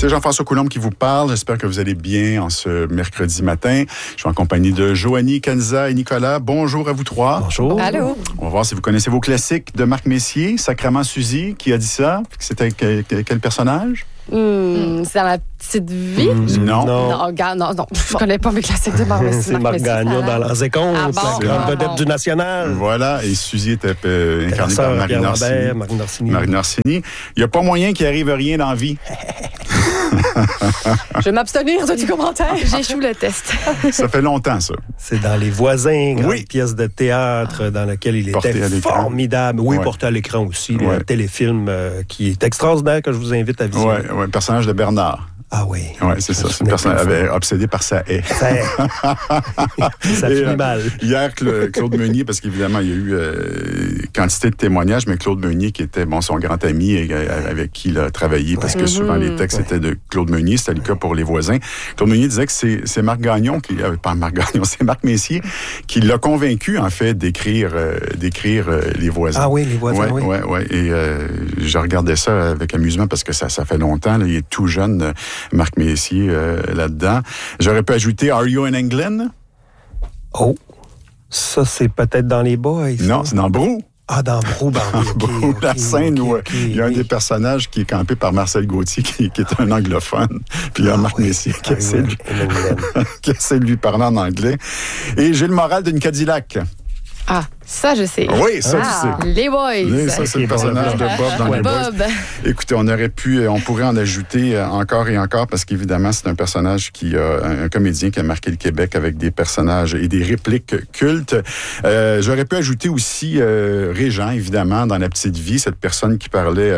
C'est Jean-François Coulombe qui vous parle. J'espère que vous allez bien en ce mercredi matin. Je suis en compagnie de Joanie, Kenza et Nicolas. Bonjour à vous trois. Bonjour. Allô. On va voir si vous connaissez vos classiques de Marc Messier. Sacrement Suzy, qui a dit ça? C'était quel personnage? C'est dans la petite vie? Non. Non, je connais pas mes classiques de Marc Messier. C'est Marc Gagnon dans L'Ans et Comptes, Ah bon? la grande vedette du National. Voilà, et Suzy était incarnée par Marie Norsini. Marie Norsini. Il n'y a pas moyen qu'il arrive rien dans la vie. Je vais m'abstenir de tes commentaires. J'échoue le test. Ça fait longtemps, ça. C'est dans Les Voisins, grande pièce de théâtre dans laquelle il Porté était formidable. Oui, porté à l'écran aussi. Un téléfilm qui est extraordinaire, que je vous invite à visiter. Oui, personnage de Bernard. Ah oui. Oui, c'est ça. C'est une personne obsédée par sa haie. Ça finit mal. Hier, Claude Meunier, parce qu'évidemment, il y a eu quantité de témoignages, mais Claude Meunier, qui était son grand ami et avec qui il a travaillé, parce que souvent les textes étaient de Claude Meunier, c'était le cas pour Les Voisins. Claude Meunier disait que c'est Marc Gagnon, pas Marc Gagnon, c'est Marc Messier, qui l'a convaincu, en fait, d'écrire Les Voisins. Ah oui, Les Voisins, oui. Oui. Et je regardais ça avec amusement, parce que ça fait longtemps, là, il est tout jeune, Marc Messier, là-dedans. J'aurais pu ajouter Are You in England? Oh, ça, c'est peut-être dans Les Boys. Non, c'est dans Brou. Ah, dans Brou, Brou, la scène où il y a un des personnages qui est campé par Marcel Gauthier, qui est un anglophone. Puis il y a Marc Messier qui essaie de lui parler en anglais. Et Gilles Moral d'une Cadillac. Ah, ça, je sais. Oui, ça, tu sais. Les Boys. Ça, c'est le personnage de Bob dans Les Boys. Écoutez, on pourrait en ajouter encore et encore, parce qu'évidemment, c'est un personnage un comédien qui a marqué le Québec avec des personnages et des répliques cultes. J'aurais pu ajouter aussi Régent, évidemment, dans La Petite Vie, cette personne qui parlait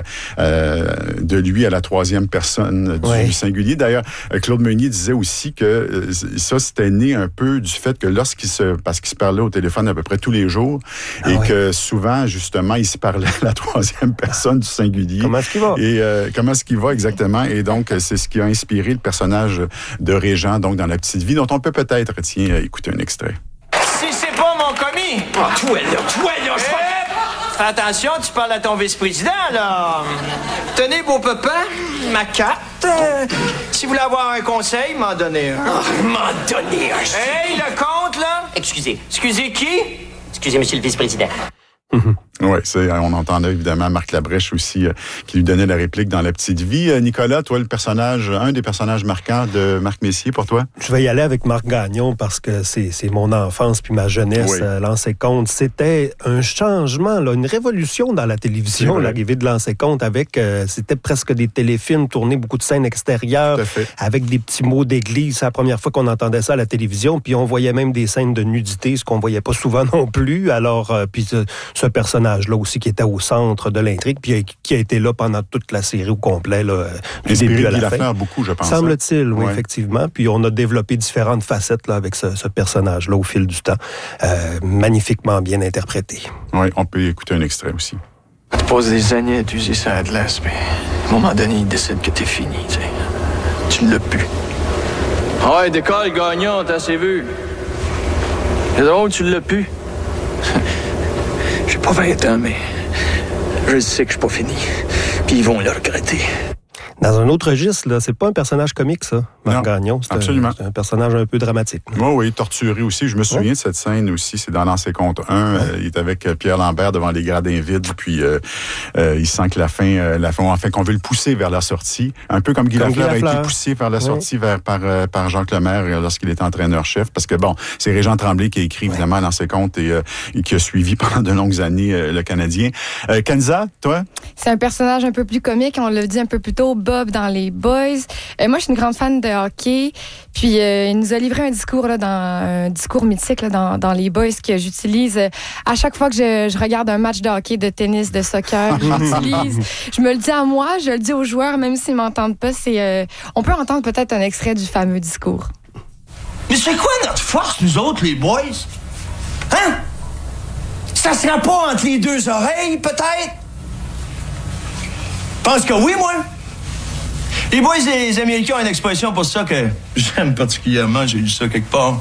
de lui à la troisième personne du singulier. D'ailleurs, Claude Meunier disait aussi que ça, c'était né un peu du fait que parce qu'il se parlait au téléphone à peu près tous les jours, que souvent, justement, il se parlait à la troisième personne du singulier. Comment est-ce qu'il va? Et comment est-ce qu'il va, exactement. Et donc, c'est ce qui a inspiré le personnage de Régent, donc dans La Petite Vie, dont on peut peut-être, écouter un extrait. Si c'est pas mon commis! Toi là, fais attention, tu parles à ton vice-président, là. Tenez, beau papa, ma carte. Si vous voulez avoir un conseil, m'en donnez un. M'en donner un. Hey, le compte, là? Excusez qui? Excusez, monsieur le vice-président. Oui, on entendait évidemment Marc Labrèche aussi qui lui donnait la réplique dans La Petite Vie. Nicolas, toi, un des personnages marquants de Marc Messier pour toi? Je vais y aller avec Marc Gagnon parce que c'est mon enfance puis ma jeunesse. L'Ans et Comptes, c'était un changement, là, une révolution dans la télévision, l'arrivée de L'Ans et Comptes avec, c'était presque des téléfilms tournés, beaucoup de scènes extérieures, avec des petits mots d'église. C'est la première fois qu'on entendait ça à la télévision, puis on voyait même des scènes de nudité, ce qu'on voyait pas souvent non plus. Alors, puis ce personnage-là aussi qui était au centre de l'intrigue, puis qui a été là pendant toute la série au complet, là, du début à la fin. Beaucoup, je pense. Semble-t-il, oui, effectivement. Puis on a développé différentes facettes là, avec ce personnage-là au fil du temps, magnifiquement bien interprété. Oui, on peut écouter un extrait aussi. Tu passes des années à t'user ça à de glace, mais à un moment donné, il décide que t'es fini, tu sais. Tu ne l'as plus. Ouais, décolle, Gagnon, t'as assez vu. C'est drôle, tu l'as plus. J'ai pas 20 ans, mais je sais que je suis pas fini. Puis ils vont le regretter. Dans un autre registre, là, c'est pas un personnage comique, ça, Marc Gagnon. C'est un personnage un peu dramatique. Oui, torturé aussi. Je me souviens de cette scène aussi. C'est dans L'Ans et Comptes 1. Il est avec Pierre Lambert devant les gradins vides. Puis il sent que la fin, qu'on veut le pousser vers la sortie. Un peu comme Guy Lafleur a été poussé vers la sortie par Jacques Lemaire lorsqu'il était entraîneur-chef. Parce que c'est Régent Tremblay qui a écrit évidemment L'Ans et Comptes et qui a suivi pendant de longues années le Canadien. Kenza, toi? C'est un personnage un peu plus comique. On l'a dit un peu plus tôt. Bob dans Les Boys. Moi, je suis une grande fan de hockey. Puis, il nous a livré un discours, là, un discours mythique là, dans Les Boys que j'utilise à chaque fois que je regarde un match de hockey, de tennis, de soccer. J'utilise. Je me le dis à moi, je le dis aux joueurs, même s'ils ne m'entendent pas. On peut entendre peut-être un extrait du fameux discours. Mais c'est quoi notre force, nous autres, les boys? Hein? Ça sera pas entre les deux oreilles, peut-être? Je pense que oui, moi. Les boys, les Américains ont une expression pour ça que j'aime particulièrement. J'ai lu ça quelque part.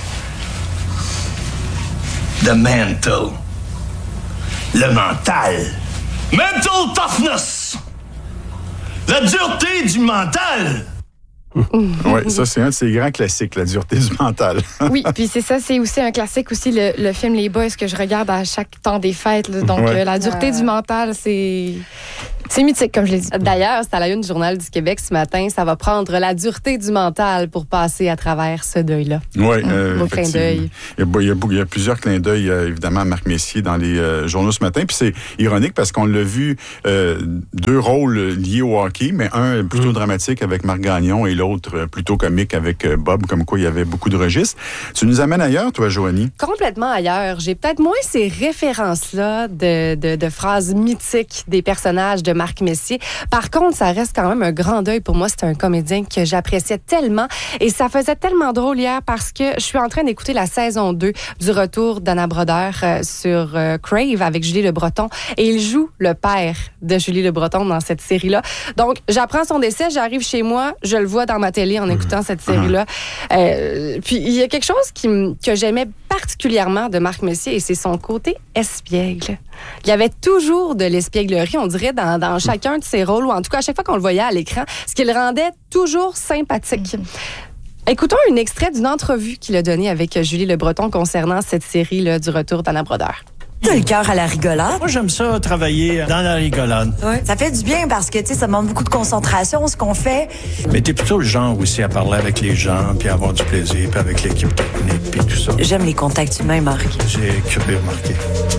The mental. Le mental. Mental toughness. La dureté du mental! Oui, ça, c'est un de ces grands classiques, la dureté du mental. Oui, puis c'est ça, c'est aussi un classique aussi, le film Les Boys que je regarde à chaque temps des fêtes. Là. Donc, la dureté du mental, c'est mythique, comme je l'ai dit. D'ailleurs, c'est à la une du Journal du Québec ce matin. Ça va prendre la dureté du mental pour passer à travers ce deuil-là. Oui, beau clin d'œil. Il y a plusieurs clins d'œil, évidemment, à Marc Messier dans les journaux ce matin. Puis c'est ironique parce qu'on l'a vu, 2 rôles liés au hockey, mais un plutôt dramatique avec Marc Gagnon et l'autre plutôt comique avec Bob, comme quoi il y avait beaucoup de registres. Tu nous amènes ailleurs, toi, Joanie? Complètement ailleurs. J'ai peut-être moins ces références-là de phrases mythiques des personnages de Marc Messier. Par contre, ça reste quand même un grand deuil pour moi. C'est un comédien que j'appréciais tellement et ça faisait tellement drôle hier parce que je suis en train d'écouter la saison 2 du retour d'Anna Brodeur sur Crave avec Julie Le Breton et il joue le père de Julie Le Breton dans cette série-là. Donc, j'apprends son décès, j'arrive chez moi, je le vois dans ma télé en écoutant cette série-là. Puis, il y a quelque chose que j'aimais particulièrement de Marc Messier et c'est son côté espiègle. Il y avait toujours de l'espièglerie, on dirait, dans chacun de ses rôles, ou en tout cas, à chaque fois qu'on le voyait à l'écran, ce qui le rendait toujours sympathique. Écoutons un extrait d'une entrevue qu'il a donnée avec Julie Le Breton concernant cette série là, du retour d'Anna Brodeur. T'as le cœur à la rigolade. Moi, j'aime ça, travailler dans la rigolade. Ouais. Ça fait du bien parce que, tu sais, ça demande beaucoup de concentration, ce qu'on fait. Mais t'es plutôt le genre aussi à parler avec les gens, puis à avoir du plaisir, puis avec l'équipe technique, puis tout ça. J'aime les contacts humains, Marc. J'ai curieux remarqué.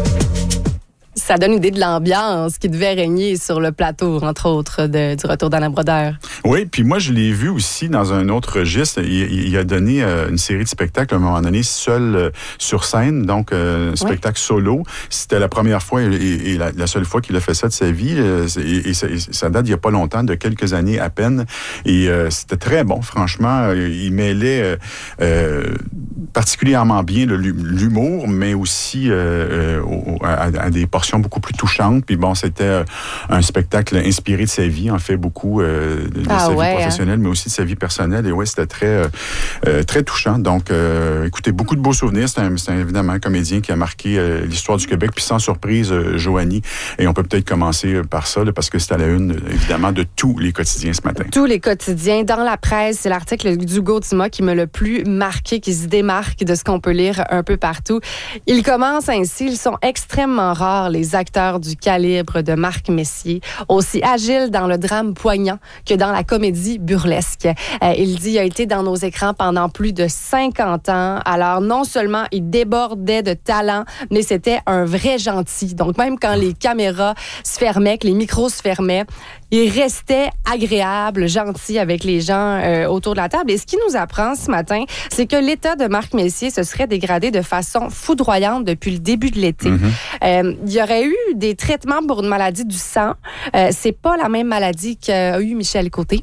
Ça donne une idée de l'ambiance qui devait régner sur le plateau, entre autres, du retour d'Anna Brodeur. Oui, puis moi, je l'ai vu aussi dans un autre registre. Il a donné une série de spectacles, à un moment donné, seul sur scène, donc un spectacle solo. C'était la première fois et la seule fois qu'il a fait ça de sa vie. Et ça date d'il n'y a pas longtemps, de quelques années à peine. Et c'était très bon, franchement. Il mêlait particulièrement bien l'humour, mais aussi à des portions beaucoup plus touchantes. Puis bon, c'était un spectacle inspiré de sa vie, en fait, beaucoup de sa vie professionnelle, mais aussi de sa vie personnelle. Et ouais, c'était très touchant. Donc, écoutez, beaucoup de beaux souvenirs. C'est évidemment un comédien qui a marqué l'histoire du Québec. Puis sans surprise, Joanie. Et on peut peut-être commencer par ça, là, parce que c'est à la une, évidemment, de tous les quotidiens ce matin. Tous les quotidiens. Dans la presse, c'est l'article d'Hugo Dumas qui m'a le plus marqué, qui se démarque de ce qu'on peut lire un peu partout. Il commence ainsi. Ils sont extrêmement rares, les acteurs du calibre de Marc Messier, aussi agiles dans le drame poignant que dans la comédie burlesque. Il dit il a été dans nos écrans pendant plus de 50 ans. Alors, non seulement il débordait de talent, mais c'était un vrai gentil. Donc, même quand les caméras se fermaient, que les micros se fermaient, il restait agréable, gentil avec les gens autour de la table. Et ce qui nous apprend ce matin, c'est que l'état de Marc Messier se serait dégradé de façon foudroyante depuis le début de l'été. Il y aurait eu des traitements pour une maladie du sang. C'est pas la même maladie qu'a eu Michel Côté.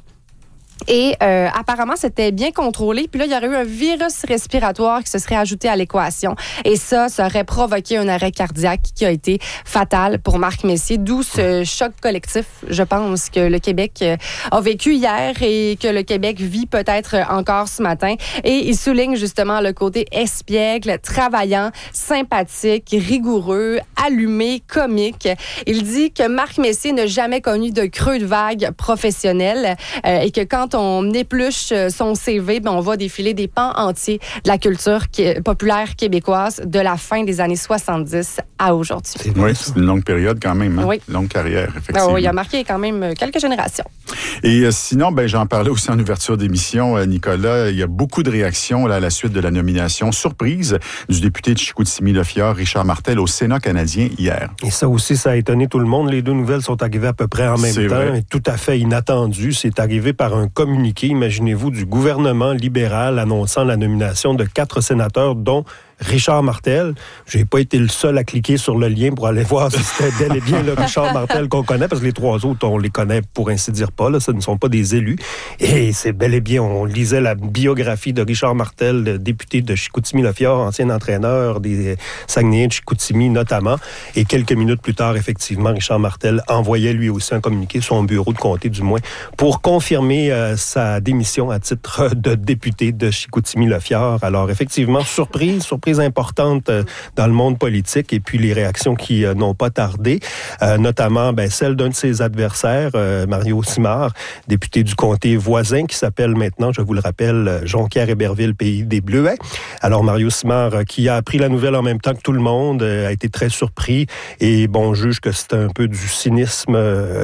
Et apparemment, c'était bien contrôlé. Puis là, il y aurait eu un virus respiratoire qui se serait ajouté à l'équation. Et ça aurait provoqué un arrêt cardiaque qui a été fatal pour Marc Messier. D'où ce choc collectif, je pense, que le Québec a vécu hier et que le Québec vit peut-être encore ce matin. Et il souligne justement le côté espiègle, travaillant, sympathique, rigoureux, allumé, comique. Il dit que Marc Messier n'a jamais connu de creux de vague professionnel et que quand on épluche son CV, on va défiler des pans entiers de la culture populaire québécoise de la fin des années 70 à aujourd'hui. Oui, c'est une longue période quand même. Hein? Oui. Longue carrière, effectivement. Il a marqué quand même quelques générations. Et sinon, j'en parlais aussi en ouverture d'émission, Nicolas. Il y a beaucoup de réactions là, à la suite de la nomination surprise du député de Chicoutimi-Le-Fjord, Richard Martel, au Sénat canadien hier. Et ça aussi, ça a étonné tout le monde. Les deux nouvelles sont arrivées à peu près en même temps. Et tout à fait inattendu. C'est arrivé par un communiqué, imaginez-vous, du gouvernement libéral annonçant la nomination de 4 sénateurs, dont Richard Martel. J'ai pas été le seul à cliquer sur le lien pour aller voir si c'était bel et bien le Richard Martel qu'on connaît, parce que les 3 autres, on les connaît pour ainsi dire pas. Là, ce ne sont pas des élus. Et c'est bel et bien, on lisait la biographie de Richard Martel, le député de Chicoutimi-Le-Fjord, ancien entraîneur des Saguenayens de Chicoutimi notamment. Et quelques minutes plus tard, effectivement, Richard Martel envoyait lui aussi un communiqué, son bureau de comté du moins, pour confirmer sa démission à titre de député de Chicoutimi-Le-Fjord. Alors effectivement, surprise surprises importantes dans le monde politique et puis les réactions qui n'ont pas tardé, notamment celle d'un de ses adversaires, Mario Simard, député du comté voisin qui s'appelle maintenant, je vous le rappelle, Jonquière-Héberville, pays des Bleuets. Alors Mario Simard, qui a appris la nouvelle en même temps que tout le monde, a été très surpris et juge que c'est un peu du cynisme.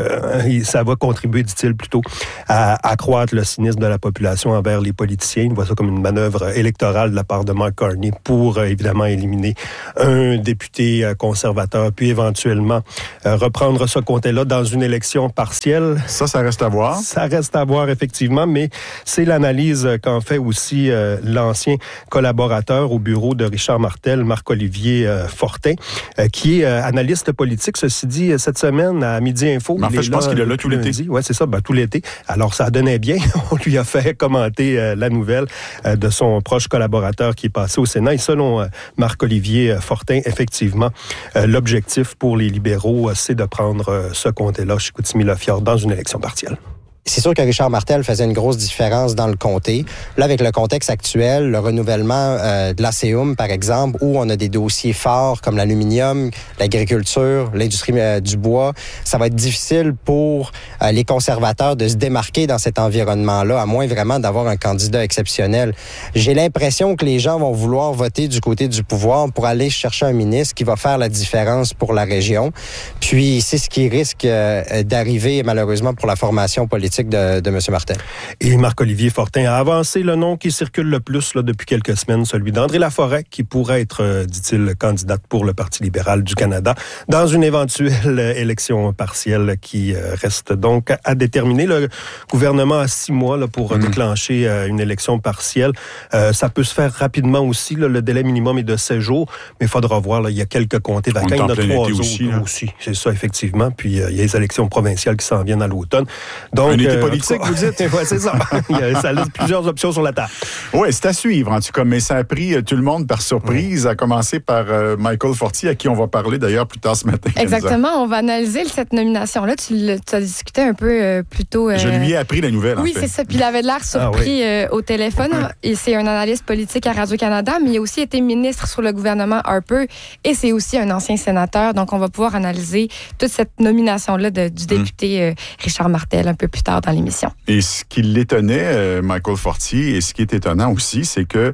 Ça va contribuer, dit-il, plutôt à accroître le cynisme de la population envers les politiciens. Il voit ça comme une manœuvre électorale de la part de Mark Carney pour, évidemment, éliminer un député conservateur, puis éventuellement reprendre ce comté-là dans une élection partielle. Ça reste à voir. Ça reste à voir, effectivement, mais c'est l'analyse qu'en fait aussi l'ancien collaborateur au bureau de Richard Martel, Marc-Olivier Fortin, qui est analyste politique, ceci dit, cette semaine à Midi Info. Mais en fait, je pense qu'il est là tout l'été. Oui, c'est ça, tout l'été. Alors, ça donnait bien. On lui a fait commenter la nouvelle de son proche collaborateur qui est passé au Sénat. Et selon Marc-Olivier Fortin, effectivement, l'objectif pour les libéraux, c'est de prendre ce comté-là, Chicoutimi-Le-Fjord, dans une élection partielle. C'est sûr que Richard Martel faisait une grosse différence dans le comté. Là, avec le contexte actuel, le renouvellement de l'ACUM, par exemple, où on a des dossiers forts comme l'aluminium, l'agriculture, l'industrie du bois, ça va être difficile pour les conservateurs de se démarquer dans cet environnement-là, à moins vraiment d'avoir un candidat exceptionnel. J'ai l'impression que les gens vont vouloir voter du côté du pouvoir pour aller chercher un ministre qui va faire la différence pour la région. Puis, c'est ce qui risque d'arriver, malheureusement, pour la formation politique de M. Martel. Et Marc-Olivier Fortin a avancé le nom qui circule le plus depuis quelques semaines, celui d'André Laforêt, qui pourrait être, dit-il, candidate pour le Parti libéral du Canada dans une éventuelle élection partielle qui reste donc à déterminer. Le gouvernement a 6 mois pour déclencher une élection partielle. Ça peut se faire rapidement aussi. Le délai minimum est de 16 jours, mais il faudra voir. Il y a quelques comtés vacants. Il y en a 3 autres aussi. C'est ça, effectivement. Puis il y a les élections provinciales qui s'en viennent à l'automne. Donc, un été politique, vous dites? Oui, c'est ça. Ça laisse plusieurs options sur la table. Oui, c'est à suivre, en tout cas. Mais ça a pris tout le monde par surprise, à commencer par Michael Fortier, à qui on va parler d'ailleurs plus tard ce matin. Exactement. On va analyser cette nomination-là. Tu as discuté un peu plus tôt. Je lui ai appris la nouvelle, Oui, en fait. c'est ça. Puis il avait l'air surpris au téléphone. Et c'est un analyste politique à Radio-Canada, mais il a aussi été ministre sur le gouvernement Harper et c'est aussi un ancien sénateur. Donc, on va pouvoir analyser toute cette nomination-là du député Richard Martel un peu plus tard dans l'émission. Et ce qui l'étonnait, Michael Fortier, et ce qui est étonnant aussi, c'est que,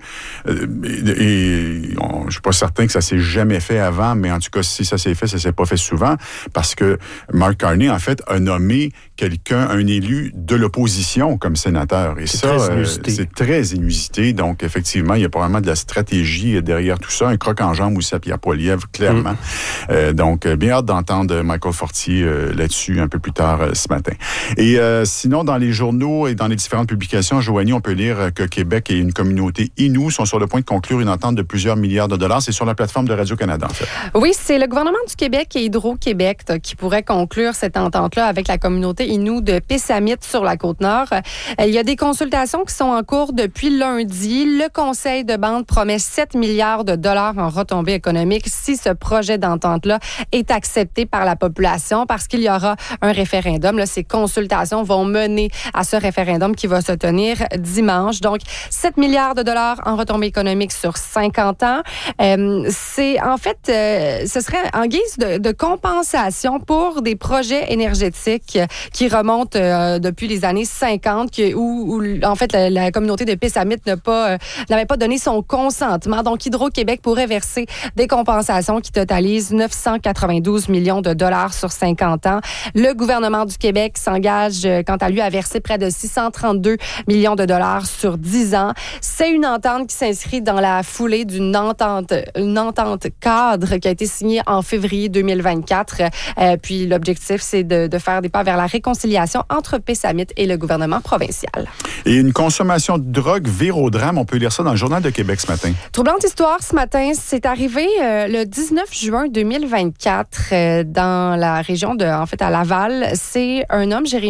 je suis pas certain que ça s'est jamais fait avant, mais en tout cas, si ça s'est fait, ça s'est pas fait souvent, parce que Mark Carney, en fait, a nommé un élu de l'opposition comme sénateur. Et ça, c'est très inusité. Donc, effectivement, il y a probablement de la stratégie derrière tout ça, un croc en jambe aussi à Pierre Poilievre, clairement. Donc, bien hâte d'entendre Michael Fortier là-dessus un peu plus tard ce matin. Et sinon, dans les journaux et dans les différentes publications, Joanie, on peut lire que Québec et une communauté Innu sont sur le point de conclure une entente de plusieurs milliards de dollars. C'est sur la plateforme de Radio-Canada, en fait. Oui, c'est le gouvernement du Québec et Hydro-Québec qui pourraient conclure cette entente-là avec la communauté Innu de Pessamit sur la Côte-Nord. Il y a des consultations qui sont en cours depuis lundi. Le conseil de bande promet 7 milliards de dollars en retombées économiques si ce projet d'entente-là est accepté par la population parce qu'il y aura un référendum. Là, ces consultations vont mener à ce référendum qui va se tenir dimanche. Donc, 7 milliards de dollars en retombées économiques sur 50 ans. C'est en fait, ce serait en guise de compensation pour des projets énergétiques qui remontent depuis les années 50, où en fait, la communauté de Pessamit n'avait pas donné son consentement. Donc, Hydro-Québec pourrait verser des compensations qui totalisent 992 millions de dollars sur 50 ans. Le gouvernement du Québec s'engage, quant à lui, à verser près de 632 millions de dollars sur 10 ans. C'est une entente qui s'inscrit dans la foulée d'une entente cadre qui a été signée en février 2024. Puis l'objectif, c'est de faire des pas vers la réconciliation entre Pessamit et le gouvernement provincial. Et une consommation de drogue vire au drame. On peut lire ça dans le Journal de Québec ce matin. Troublante histoire ce matin. C'est arrivé le 19 juin 2024 dans la région à Laval. C'est un homme, Jérémy Thériault,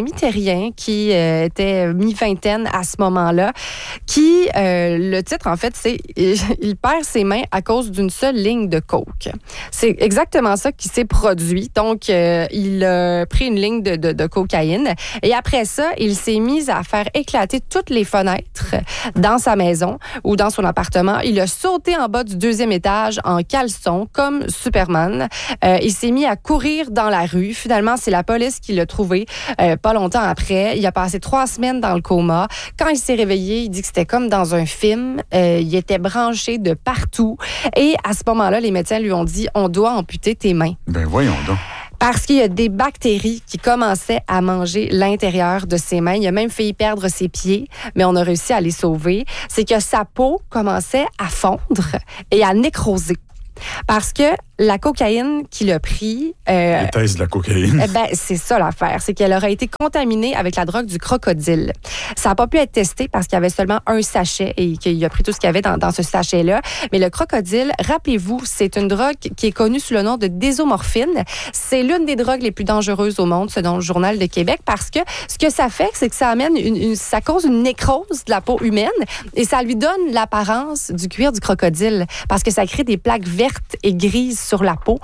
Adrien, qui était mi-vingtaine à ce moment-là, qui, le titre, en fait, c'est « Il perd ses mains à cause d'une seule ligne de coke ». C'est exactement ça qui s'est produit. Donc, il a pris une ligne de cocaïne et après ça, il s'est mis à faire éclater toutes les fenêtres dans sa maison ou dans son appartement. Il a sauté en bas du 2e étage en caleçon, comme Superman. Il s'est mis à courir dans la rue. Finalement, c'est la police qui l'a trouvé pas longtemps après. Il a passé 3 semaines dans le coma. Quand il s'est réveillé, il dit que c'était comme dans un film. Il était branché de partout. Et à ce moment-là, les médecins lui ont dit « On doit amputer tes mains. » Ben voyons donc. Parce qu'il y a des bactéries qui commençaient à manger l'intérieur de ses mains. Il a même failli perdre ses pieds, mais on a réussi à les sauver. C'est que sa peau commençait à fondre et à nécroser. Parce que la cocaïne qu'il a pris... les thèses de la cocaïne. C'est ça l'affaire. C'est qu'elle aurait été contaminée avec la drogue du crocodile. Ça n'a pas pu être testé parce qu'il y avait seulement un sachet et qu'il a pris tout ce qu'il y avait dans ce sachet-là. Mais le crocodile, rappelez-vous, c'est une drogue qui est connue sous le nom de désomorphine. C'est l'une des drogues les plus dangereuses au monde, selon le Journal de Québec, parce que ce que ça fait, c'est que ça amène ça cause une nécrose de la peau humaine et ça lui donne l'apparence du cuir du crocodile parce que ça crée des plaques vertes et grises sur la peau.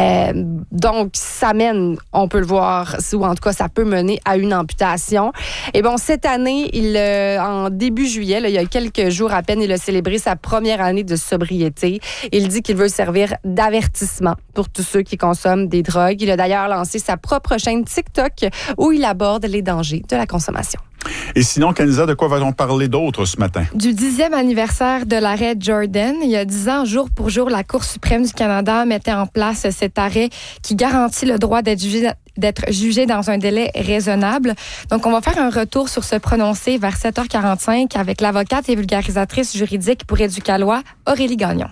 Donc, ça mène, on peut le voir, ou en tout cas, ça peut mener à une amputation. Et bon, cette année, en début juillet, il y a quelques jours à peine, il a célébré sa première année de sobriété. Il dit qu'il veut servir d'avertissement pour tous ceux qui consomment des drogues. Il a d'ailleurs lancé sa propre chaîne TikTok où il aborde les dangers de la consommation. Et sinon, Kenza, de quoi va-t-on parler d'autre ce matin? Du 10e anniversaire de l'arrêt Jordan. Il y a 10 ans, jour pour jour, la Cour suprême du Canada mettait en place cet arrêt qui garantit le droit d'être jugé dans un délai raisonnable. Donc, on va faire un retour sur ce prononcé vers 7h45 avec l'avocate et vulgarisatrice juridique pour Éducalois, Aurélie Gagnon.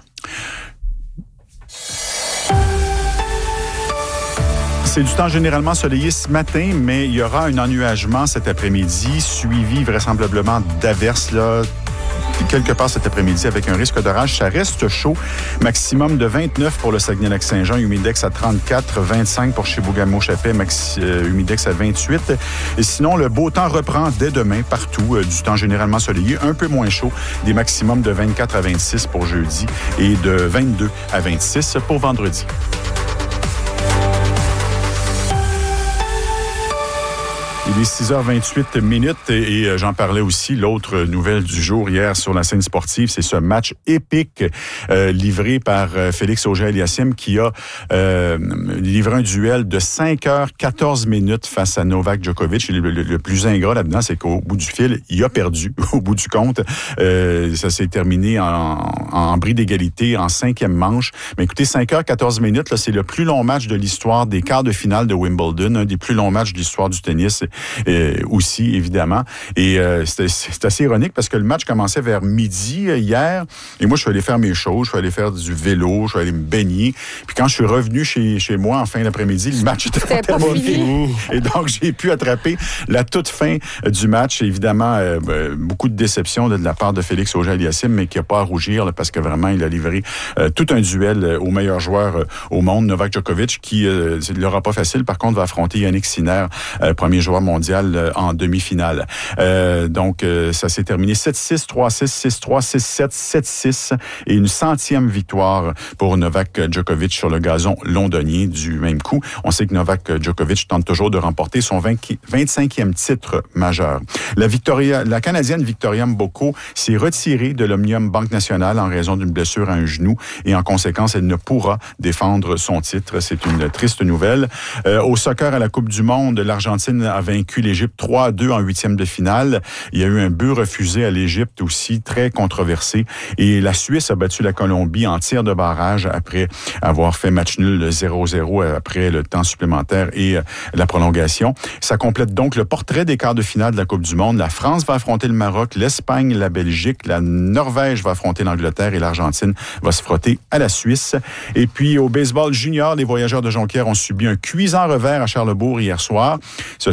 C'est du temps généralement soleillé ce matin, mais il y aura un ennuagement cet après-midi, suivi vraisemblablement d'averses, là, quelque part cet après-midi avec un risque d'orage. Ça reste chaud. Maximum de 29 pour le Saguenay-Lac-Saint-Jean, humidex à 34, 25 pour Chibougamau-Chappais, humidex à 28. Et sinon, le beau temps reprend dès demain partout. Du temps généralement soleillé, un peu moins chaud. Des maximums de 24 à 26 pour jeudi et de 22 à 26 pour vendredi. Il est 6h28 et j'en parlais aussi. L'autre nouvelle du jour hier sur la scène sportive, c'est ce match épique livré par Félix Auger-Aliassime qui a livré un duel de 5h14 face à Novak Djokovic. Le plus ingrat là-dedans, c'est qu'au bout du fil, il a perdu au bout du compte. Ça s'est terminé en bris d'égalité en 5e manche. Mais écoutez, 5h14 là, c'est le plus long match de l'histoire des quarts de finale de Wimbledon, un des plus longs matchs de l'histoire du tennis. Aussi, évidemment. Et c'est assez ironique parce que le match commençait vers midi hier. Et moi, je suis allé faire mes choses. Je suis allé faire du vélo. Je suis allé me baigner. Puis quand je suis revenu chez moi en fin d'après-midi, le match était pas terminé. Et donc, j'ai pu attraper la toute fin du match. Évidemment, beaucoup de déception de la part de Félix Auger-Aliassime, mais qui n'a pas à rougir là, parce que vraiment, il a livré tout un duel au meilleur joueur au monde, Novak Djokovic, qui ne l'aura pas facile. Par contre, va affronter Yannick Sinner, premier joueur mondial en demi-finale. Donc, ça s'est terminé 7-6, 3-6, 6-3, 6-7, 7-6 et une 100e victoire pour Novak Djokovic sur le gazon londonien du même coup. On sait que Novak Djokovic tente toujours de remporter son 25e titre majeur. La Canadienne Victoria Mboko s'est retirée de l'Omnium Banque Nationale en raison d'une blessure à un genou et en conséquence, elle ne pourra défendre son titre. C'est une triste nouvelle. Au soccer à la Coupe du Monde, l'Argentine a vaincu l'Égypte 3-2 en 8e de finale. Il y a eu un but refusé à l'Égypte aussi, très controversé. Et la Suisse a battu la Colombie en tir de barrage après avoir fait match nul 0-0 après le temps supplémentaire et la prolongation. Ça complète donc le portrait des quarts de finale de la Coupe du Monde. La France va affronter le Maroc, l'Espagne, la Belgique, la Norvège va affronter l'Angleterre et l'Argentine va se frotter à la Suisse. Et puis au baseball junior, les Voyageurs de Jonquière ont subi un cuisant revers à Charlesbourg hier soir. Ce sont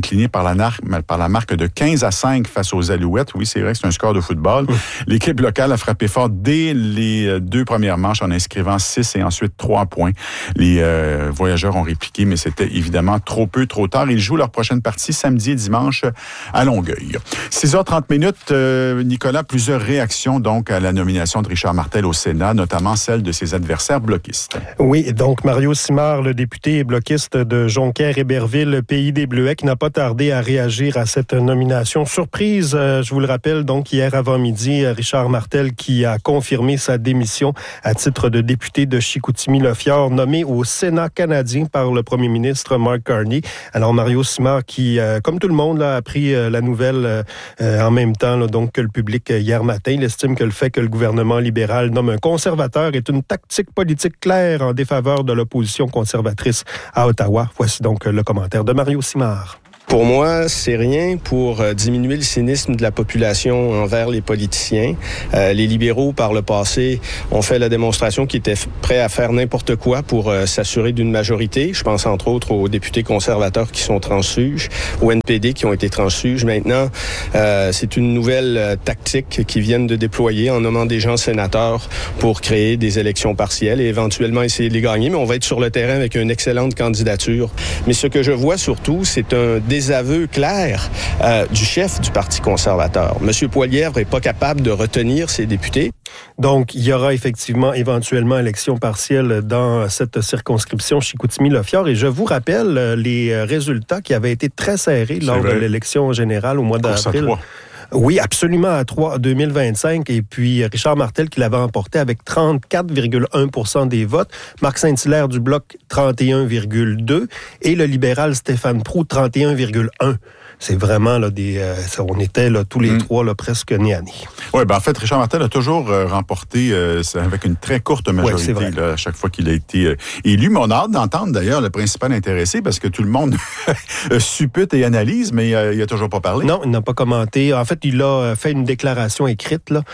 incliné par la marque de 15-5 face aux Alouettes. Oui, c'est vrai que c'est un score de football. L'équipe locale a frappé fort dès les 2 premières manches en inscrivant 6 et ensuite 3 points. Les voyageurs ont répliqué, mais c'était évidemment trop peu, trop tard. Ils jouent leur prochaine partie samedi et dimanche à Longueuil. 6h30 minutes, Nicolas, plusieurs réactions donc à la nomination de Richard Martel au Sénat, notamment celle de ses adversaires bloquistes. Oui, donc Mario Simard, le député bloquiste de Jonquière-Héberville, Pays des Bleuets, qui n'a pas tardé à réagir à cette nomination surprise. Je vous le rappelle, donc hier avant-midi, Richard Martel qui a confirmé sa démission à titre de député de Chicoutimi-Le-Fjord, nommé au Sénat canadien par le premier ministre Mark Carney. Alors Mario Simard qui, comme tout le monde, là, a pris la nouvelle en même temps là, donc, que le public hier matin. Il estime que le fait que le gouvernement libéral nomme un conservateur est une tactique politique claire en défaveur de l'opposition conservatrice à Ottawa. Voici donc le commentaire de Mario Simard. Pour moi, c'est rien pour diminuer le cynisme de la population envers les politiciens. Les libéraux, par le passé, ont fait la démonstration qu'ils étaient prêts à faire n'importe quoi pour s'assurer d'une majorité. Je pense entre autres aux députés conservateurs qui sont transfuges, aux NPD qui ont été transfuges. Maintenant, c'est une nouvelle tactique qu'ils viennent de déployer en nommant des gens sénateurs pour créer des élections partielles et éventuellement essayer de les gagner. Mais on va être sur le terrain avec une excellente candidature. Mais ce que je vois surtout, c'est un désaveu clair du chef du Parti conservateur. M. Poilievre n'est pas capable de retenir ses députés. Donc, il y aura effectivement éventuellement élection partielle dans cette circonscription Chicoutimi-Le-Fjord. Et je vous rappelle les résultats qui avaient été très serrés lors de l'élection générale au mois d'avril. Oui, absolument, à 3 2025. Et puis, Richard Martel qui l'avait emporté avec 34,1 % des votes. Marc Saint-Hilaire du Bloc, 31,2 %. Et le libéral Stéphane Proulx, 31,1 %. C'est vraiment là on était là tous les trois là presque nez à nez. Oui, en fait, Richard Martel a toujours remporté avec une très courte majorité là, à chaque fois qu'il a été élu. Mais on a hâte d'entendre d'ailleurs le principal intéressé parce que tout le monde suppute et analyse, mais il n'a toujours pas parlé. Non, il n'a pas commenté. En fait, il a fait une déclaration écrite là,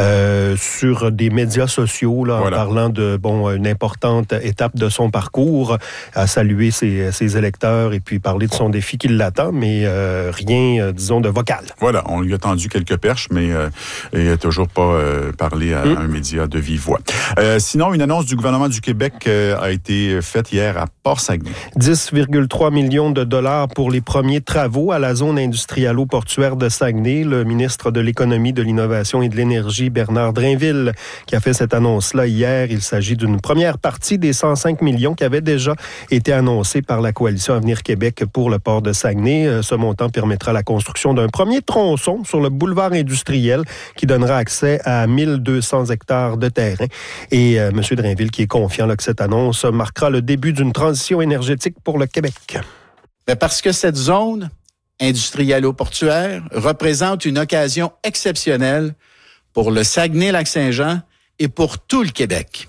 sur des médias sociaux là, en parlant de une importante étape de son parcours, à saluer ses électeurs et puis parler de son défi qui l'attend, mais rien, disons, de vocal. Voilà, on lui a tendu quelques perches, mais il n'a toujours pas parlé à un média de vive voix. Sinon, une annonce du gouvernement du Québec a été faite hier à Port-Saguenay. 10,3 millions de dollars pour les premiers travaux à la zone industrialo-portuaire de Saguenay. Le ministre de l'Économie, de l'Innovation et de l'Énergie, Bernard Drainville, qui a fait cette annonce-là hier. Il s'agit d'une première partie des 105 millions qui avaient déjà été annoncés par la Coalition Avenir Québec pour le port de Saguenay. Ce montant permettra la construction d'un premier tronçon sur le boulevard industriel qui donnera accès à 1200 hectares de terrain. Et M. Drainville qui est confiant là, que cette annonce marquera le début d'une transition énergétique pour le Québec. Parce que cette zone industrialo-portuaire représente une occasion exceptionnelle pour le Saguenay-Lac-Saint-Jean et pour tout le Québec.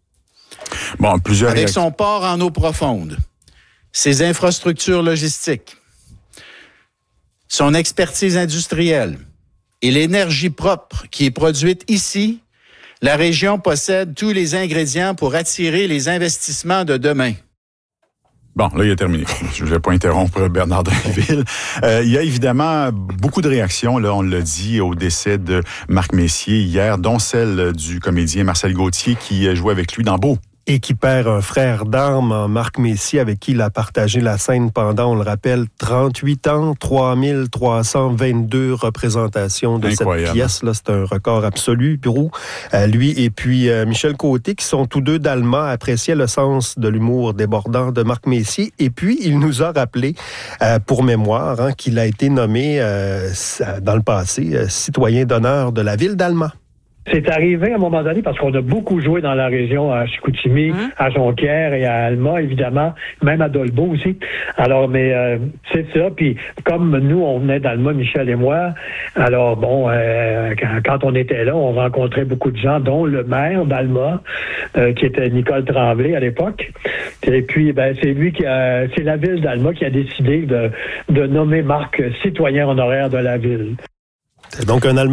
Avec son port en eau profonde, ses infrastructures logistiques, son expertise industrielle et l'énergie propre qui est produite ici, la région possède tous les ingrédients pour attirer les investissements de demain. Bon, là, il a terminé. Je ne vais pas interrompre Bernard Drainville. Il y a évidemment beaucoup de réactions, là, on l'a dit, au décès de Marc Messier hier, dont celle du comédien Marcel Gauthier qui jouait avec lui dans Beau. Et qui perd un frère d'armes, Marc Messier, avec qui il a partagé la scène pendant, on le rappelle, 38 ans, 3322 représentations de cette pièce-là. C'est un record absolu. Lui et puis Michel Côté, qui sont tous deux d'Allemand, appréciaient le sens de l'humour débordant de Marc Messier. Et puis, il nous a rappelé, pour mémoire, qu'il a été nommé dans le passé citoyen d'honneur de la ville d'Allemand. C'est arrivé à un moment donné parce qu'on a beaucoup joué dans la région à Chicoutimi, à Jonquière et à Alma, évidemment, même à Dolbeau aussi. Alors, mais c'est ça. Puis comme nous, on venait d'Alma, Michel et moi, alors quand on était là, on rencontrait beaucoup de gens, dont le maire d'Alma, qui était Nicole Tremblay à l'époque. Et puis, c'est lui c'est la ville d'Alma qui a décidé de nommer Marc citoyen honoraire de la ville. C'est donc un Almatois.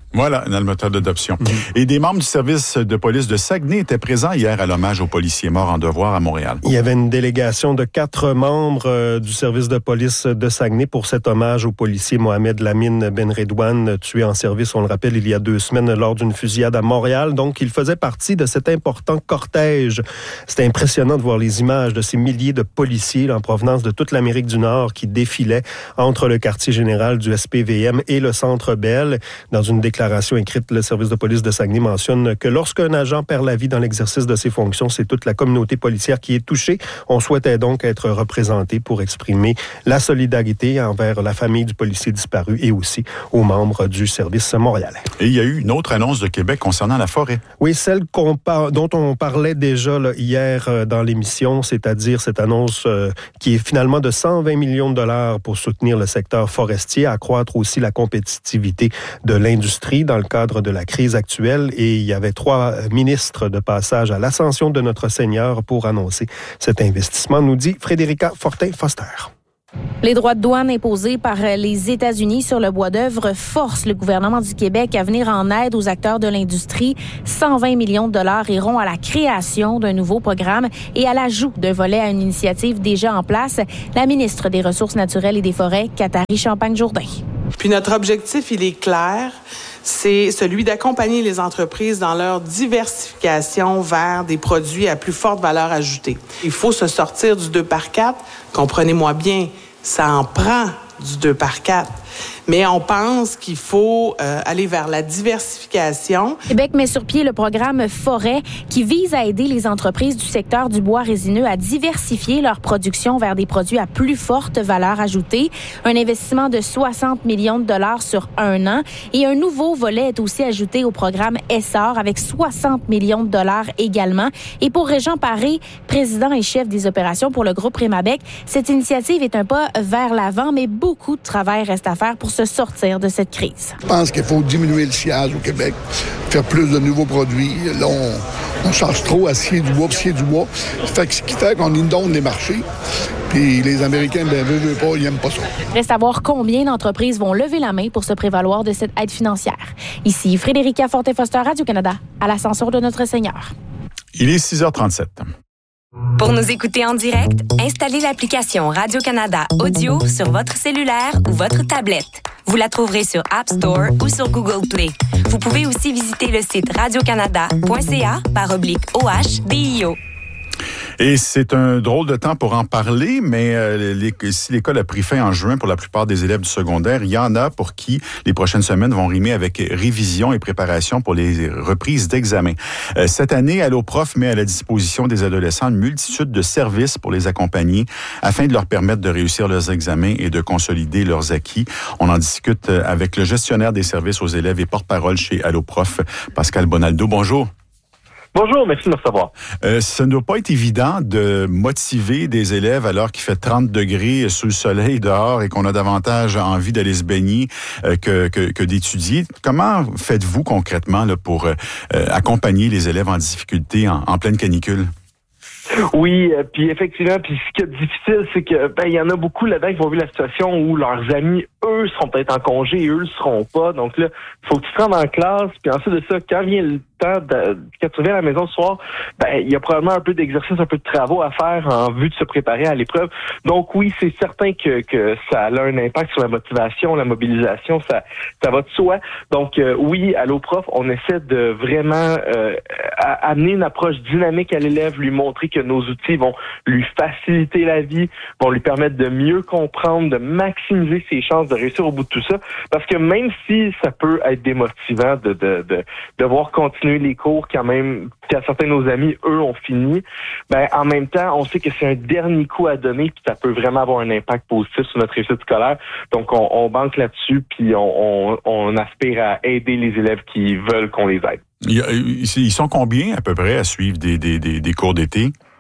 Voilà, une méthode d'adoption. Et des membres du service de police de Saguenay étaient présents hier à l'hommage aux policiers morts en devoir à Montréal. Il y avait une délégation de 4 membres du service de police de Saguenay pour cet hommage au policier Mohamed Lamine Benredouane, tué en service, on le rappelle, il y a 2 semaines lors d'une fusillade à Montréal. Donc, il faisait partie de cet important cortège. C'était impressionnant de voir les images de ces milliers de policiers en provenance de toute l'Amérique du Nord qui défilaient entre le quartier général du SPVM et le Centre Bell. Dans une déclaration écrite, le service de police de Saguenay mentionne que lorsqu'un agent perd la vie dans l'exercice de ses fonctions, c'est toute la communauté policière qui est touchée. On souhaitait donc être représenté pour exprimer la solidarité envers la famille du policier disparu et aussi aux membres du service montréalais. Et il y a eu une autre annonce de Québec concernant la forêt. Oui, celle dont on parlait déjà hier dans l'émission, c'est-à-dire cette annonce qui est finalement de 120 millions de dollars pour soutenir le secteur forestier, accroître aussi la compétitivité de l'industrie dans le cadre de la crise actuelle. Et il y avait 3 ministres de passage à l'Ascension de Notre-Seigneur pour annoncer cet investissement, nous dit Frédérica Fortin-Foster. Les droits de douane imposés par les États-Unis sur le bois d'œuvre forcent le gouvernement du Québec à venir en aide aux acteurs de l'industrie. 120 millions de dollars iront à la création d'un nouveau programme et à l'ajout d'un volet à une initiative déjà en place. La ministre des Ressources naturelles et des Forêts, Katharie Champagne-Jourdain. Puis notre objectif, il est clair. C'est celui d'accompagner les entreprises dans leur diversification vers des produits à plus forte valeur ajoutée. Il faut se sortir du 2x4. Comprenez-moi bien, ça en prend du 2x4. Mais on pense qu'il faut aller vers la diversification. Québec met sur pied le programme Forêt qui vise à aider les entreprises du secteur du bois résineux à diversifier leur production vers des produits à plus forte valeur ajoutée. Un investissement de 60 millions de dollars sur 1 an. Et un nouveau volet est aussi ajouté au programme Essor avec 60 millions de dollars également. Et pour Régent Paré, président et chef des opérations pour le groupe Rémabec, cette initiative est un pas vers l'avant, mais beaucoup de travail reste à faire pour se sortir de cette crise. Je pense qu'il faut diminuer le sciage au Québec, faire plus de nouveaux produits. Là, on cherche trop à scier du bois, ce qui fait qu'on inonde les marchés. Puis les Américains, veulent pas, ils n'aiment pas ça. Reste à voir combien d'entreprises vont lever la main pour se prévaloir de cette aide financière. Ici, Frédérica Fortin-Foster, Radio-Canada, à l'Ascension de Notre-Seigneur. Il est 6h37. Pour nous écouter en direct, installez l'application Radio-Canada Audio sur votre cellulaire ou votre tablette. Vous la trouverez sur App Store ou sur Google Play. Vous pouvez aussi visiter le site radiocanada.ca/OHDIO. Et c'est un drôle de temps pour en parler, mais si l'école a pris fin en juin pour la plupart des élèves du secondaire, il y en a pour qui les prochaines semaines vont rimer avec révision et préparation pour les reprises d'examen. Cette année, Allo Prof met à la disposition des adolescents une multitude de services pour les accompagner afin de leur permettre de réussir leurs examens et de consolider leurs acquis. On en discute avec le gestionnaire des services aux élèves et porte-parole chez Allo Prof, Pascal Bonaldo. Bonjour. Bonjour, merci de me recevoir. Ça ne doit pas être évident de motiver des élèves alors qu'il fait 30 degrés sous le soleil dehors et qu'on a davantage envie d'aller se baigner que d'étudier. Comment faites-vous concrètement là, pour accompagner les élèves en difficulté en pleine canicule? Oui, puis effectivement, puis ce qui est difficile, c'est que il y en a beaucoup là-dedans qui vont vivre la situation où leurs amis, eux, seront peut-être en congé et eux le seront pas. Donc là, il faut que tu te rendes en classe, puis ensuite de ça, quand vient le temps quand tu reviens à la maison ce soir, il y a probablement un peu d'exercice, un peu de travaux à faire en vue de se préparer à l'épreuve. Donc oui, c'est certain que ça a un impact sur la motivation, la mobilisation, ça va de soi. Donc oui, à Allo Prof, on essaie de vraiment amener une approche dynamique à l'élève, lui montrer que nos outils vont lui faciliter la vie, vont lui permettre de mieux comprendre, de maximiser ses chances de réussir au bout de tout ça. Parce que même si ça peut être démotivant de devoir continuer les cours quand certains de nos amis, eux, ont fini, en même temps, on sait que c'est un dernier coup à donner puis ça peut vraiment avoir un impact positif sur notre réussite scolaire. Donc, on banque là-dessus puis on aspire à aider les élèves qui veulent qu'on les aide. Ils sont combien à peu près à suivre des cours d'été?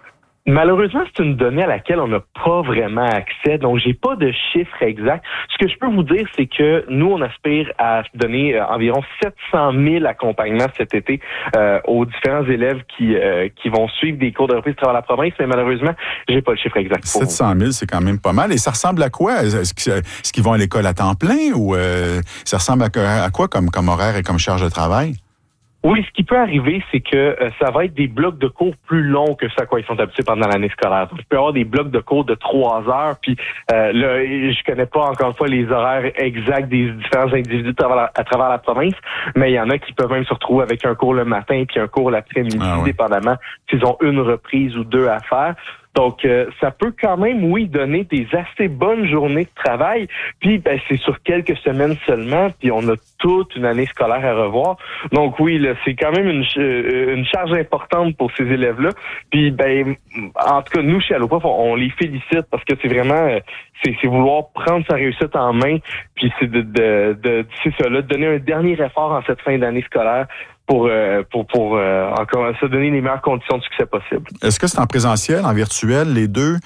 Malheureusement, c'est une donnée à laquelle on n'a pas vraiment accès, donc j'ai pas de chiffre exact. Ce que je peux vous dire, c'est que nous, on aspire à donner environ 700 000 accompagnements cet été aux différents élèves qui vont suivre des cours de reprise de travers la province, mais malheureusement, j'ai pas le chiffre exact. 700 000, c'est quand même pas mal. Et ça ressemble à quoi? Est-ce qu'ils vont à l'école à temps plein ou ça ressemble à quoi comme horaire et comme charge de travail? Oui, ce qui peut arriver, c'est que ça va être des blocs de cours plus longs que ça à quoi ils sont habitués pendant l'année scolaire. Donc, il peut y avoir des blocs de cours de 3 heures, puis là, je connais pas encore une fois les horaires exacts des différents individus à travers la province, mais il y en a qui peuvent même se retrouver avec un cours le matin puis un cours l'après-midi, dépendamment s'ils ont une reprise ou 2 à faire. Donc, ça peut quand même, oui, donner des assez bonnes journées de travail. Puis, c'est sur quelques semaines seulement, puis on a toute une année scolaire à revoir. Donc, oui, là, c'est quand même une charge importante pour ces élèves-là. Puis, en tout cas, nous, chez Alloprof, on les félicite parce que c'est vraiment, c'est vouloir prendre sa réussite en main, puis c'est de donner un dernier effort en cette fin d'année scolaire pour encore se donner les meilleures conditions de succès possibles. Est-ce que c'est en présentiel, en virtuel, les deux?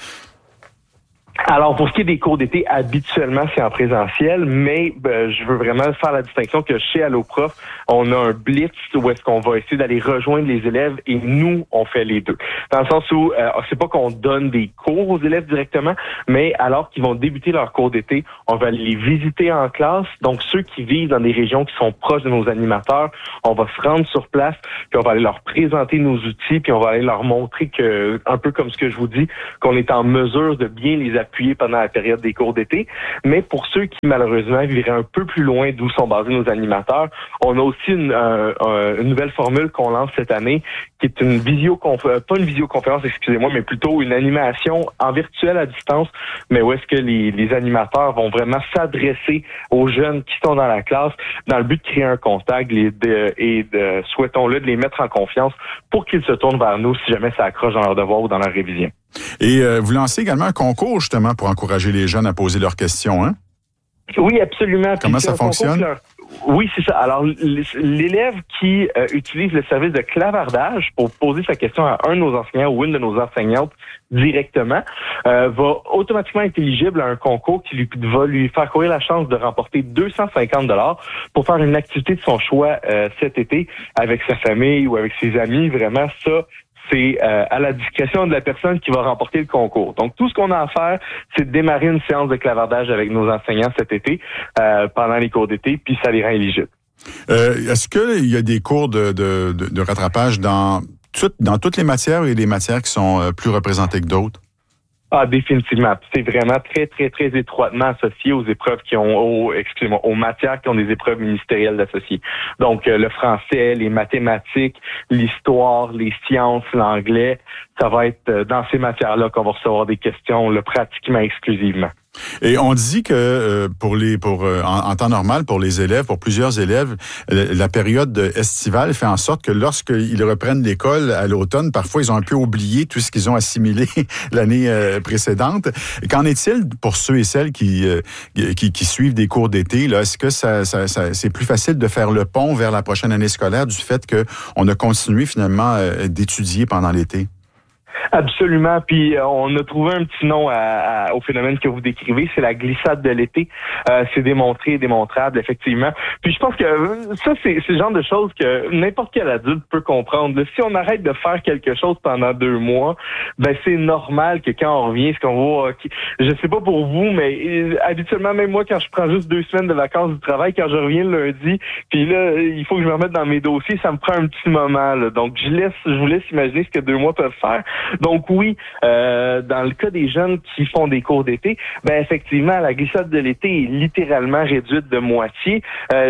Alors, pour ce qui est des cours d'été, habituellement, c'est en présentiel, mais je veux vraiment faire la distinction que chez Alloprof, on a un blitz où est-ce qu'on va essayer d'aller rejoindre les élèves et nous, on fait les deux. Dans le sens où, c'est pas qu'on donne des cours aux élèves directement, mais alors qu'ils vont débuter leur cours d'été, on va les visiter en classe. Donc, ceux qui vivent dans des régions qui sont proches de nos animateurs, on va se rendre sur place, puis on va aller leur présenter nos outils, puis on va aller leur montrer que, un peu comme ce que je vous dis, qu'on est en mesure de bien les appuyer pendant la période des cours d'été. Mais pour ceux qui, malheureusement, vivraient un peu plus loin d'où sont basés nos animateurs, on a aussi une nouvelle formule qu'on lance cette année, qui est une pas une visioconférence, excusez-moi, mais plutôt une animation en virtuel à distance, mais où est-ce que les animateurs vont vraiment s'adresser aux jeunes qui sont dans la classe dans le but de créer un contact souhaitons-le, de les mettre en confiance pour qu'ils se tournent vers nous si jamais ça accroche dans leur devoir ou dans leur révision. Et vous lancez également un concours, justement, pour encourager les jeunes à poser leurs questions, hein? Oui, absolument. Comment ça fonctionne? Oui, c'est ça. Alors, l'élève qui utilise le service de clavardage pour poser sa question à un de nos enseignants ou une de nos enseignantes directement, va automatiquement être éligible à un concours qui va lui faire courir la chance de remporter 250 $ pour faire une activité de son choix cet été avec sa famille ou avec ses amis. Vraiment, ça, c'est à la discrétion de la personne qui va remporter le concours. Donc, tout ce qu'on a à faire, c'est de démarrer une séance de clavardage avec nos enseignants cet été, pendant les cours d'été, puis ça les rend éligibles. Est-ce qu'il y a des cours de rattrapage dans toutes les matières ou il y a des matières qui sont plus représentées que d'autres? Ah, définitivement. C'est vraiment très, très, très étroitement associé aux épreuves aux matières qui ont des épreuves ministérielles associées. Donc, le français, les mathématiques, l'histoire, les sciences, l'anglais, ça va être dans ces matières-là qu'on va recevoir des questions pratiquement exclusivement. Et on dit que en temps normal, pour les élèves, pour plusieurs élèves, la période estivale fait en sorte que lorsqu'ils reprennent l'école à l'automne, parfois ils ont un peu oublié tout ce qu'ils ont assimilé l'année précédente. Qu'en est-il pour ceux et celles qui suivent des cours d'été? Là, est-ce que c'est plus facile de faire le pont vers la prochaine année scolaire du fait qu'on a continué finalement d'étudier pendant l'été? Absolument. Puis on a trouvé un petit nom au phénomène que vous décrivez, c'est la glissade de l'été. C'est démontré et démontrable, effectivement. Puis je pense que ça, c'est le genre de choses que n'importe quel adulte peut comprendre. Si on arrête de faire quelque chose pendant 2 mois, c'est normal que quand on revient, ce qu'on voit, je sais pas pour vous, mais habituellement, même moi, quand je prends juste 2 semaines de vacances du travail, quand je reviens le lundi, puis là, il faut que je me remette dans mes dossiers, ça me prend un petit moment, là. Donc, je vous laisse imaginer ce que 2 mois peuvent faire. Donc oui, dans le cas des jeunes qui font des cours d'été, effectivement, la glissade de l'été est littéralement réduite de moitié.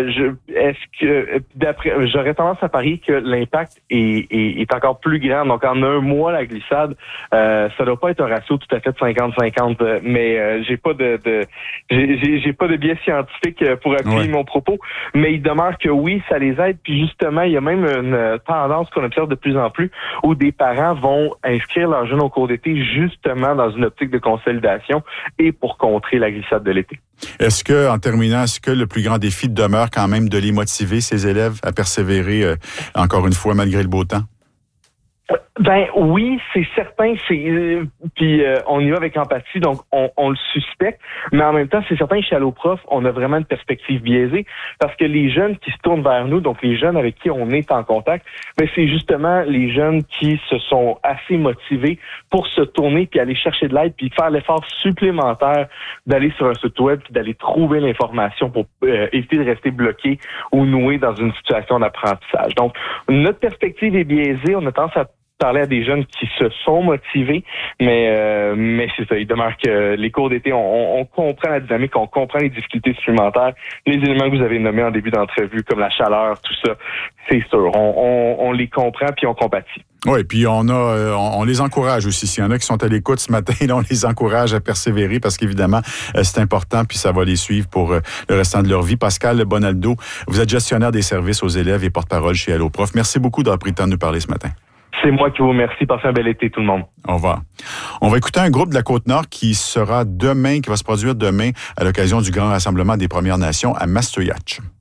J'aurais tendance à parier que l'impact est encore plus grand. Donc en 1 mois, la glissade, ça doit pas être un ratio tout à fait de 50-50, mais j'ai pas de biais scientifique pour appuyer mon propos. Mais il demeure que oui, ça les aide. Puis justement, il y a même une tendance qu'on observe de plus en plus où des parents vont inscrire leurs jeunes au cours d'été justement dans une optique de consolidation et pour contrer la glissade de l'été. Est-ce que le plus grand défi demeure quand même de les motiver, ces élèves, à persévérer encore une fois malgré le beau temps? Ben oui, c'est certain. Puis on y va avec empathie, donc on le suspecte. Mais en même temps, c'est certain, chez Alloprof, on a vraiment une perspective biaisée parce que les jeunes qui se tournent vers nous, donc les jeunes avec qui on est en contact, ben c'est justement les jeunes qui se sont assez motivés pour se tourner puis aller chercher de l'aide puis faire l'effort supplémentaire d'aller sur un site web puis d'aller trouver l'information pour éviter de rester bloqué ou noué dans une situation d'apprentissage. Donc, notre perspective est biaisée. On a tendance à parler à des jeunes qui se sont motivés, mais c'est ça. Il demeure que les cours d'été, on comprend la dynamique, on comprend les difficultés supplémentaires, les éléments que vous avez nommés en début d'entrevue, comme la chaleur, tout ça, c'est sûr. On les comprend puis on compatit. Oui, puis on les encourage aussi. S'il y en a qui sont à l'écoute ce matin, là, on les encourage à persévérer parce qu'évidemment, c'est important puis ça va les suivre pour le restant de leur vie. Pascal Bonaldo, vous êtes gestionnaire des services aux élèves et porte-parole chez Alloprof. Merci beaucoup d'avoir pris le temps de nous parler ce matin. C'est moi qui vous remercie. Passez un bel été, tout le monde. Au revoir. On va écouter un groupe de la Côte-Nord qui va se produire demain à l'occasion du grand rassemblement des Premières Nations à Mastoyatch.